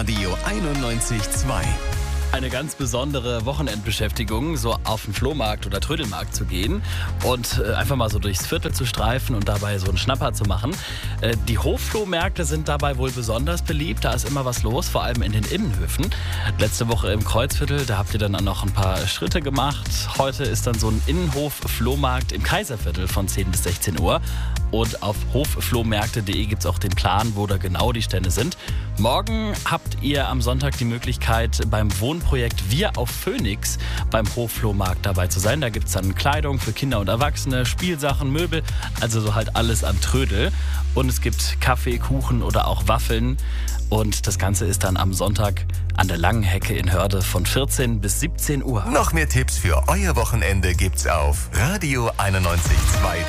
Radio 91.2. Eine ganz besondere Wochenendbeschäftigung, so auf den Flohmarkt oder Trödelmarkt zu gehen und einfach mal so durchs Viertel zu streifen und dabei so einen Schnapper zu machen. Die Hofflohmärkte sind dabei wohl besonders beliebt, da ist immer was los, vor allem in den Innenhöfen. Letzte Woche im Kreuzviertel, da habt ihr dann auch noch ein paar Schritte gemacht. Heute ist dann so ein Innenhof-Flohmarkt im Kaiserviertel von 10 bis 16 Uhr. Und auf hofflohmärkte.de gibt es auch den Plan, wo da genau die Stände sind. Morgen habt ihr am Sonntag die Möglichkeit, beim Wohnprojekt Wir auf Phoenix beim Hofflohmarkt dabei zu sein. Da gibt es dann Kleidung für Kinder und Erwachsene, Spielsachen, Möbel, also so halt alles an Trödel. Und es gibt Kaffee, Kuchen oder auch Waffeln. Und das Ganze ist dann am Sonntag an der Langen Hecke in Hörde von 14 bis 17 Uhr. Noch mehr Tipps für euer Wochenende gibt's auf Radio 91.2.